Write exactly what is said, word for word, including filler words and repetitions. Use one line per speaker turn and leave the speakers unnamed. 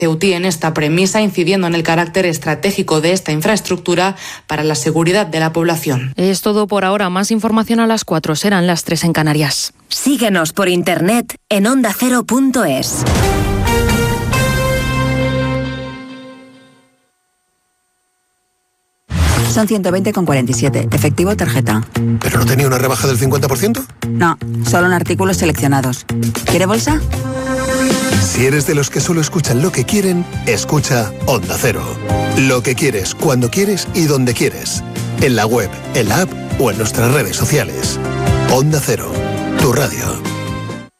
Ceutí en esta premisa, incidiendo en el carácter estratégico de esta infraestructura para la seguridad de la población.
Es todo por ahora. Más información a las cuatro. Serán las tres en Canarias.
Síguenos por internet en onda cero punto es.
Son ciento veinte con cuarenta y siete. Efectivo tarjeta.
¿Pero no tenía una rebaja del cincuenta por ciento?
No, solo en artículos seleccionados. ¿Quiere bolsa?
Si eres de los que solo escuchan lo que quieren, escucha Onda Cero. Lo que quieres, cuando quieres y donde quieres. En la web, en la app o en nuestras redes sociales. Onda Cero, tu radio.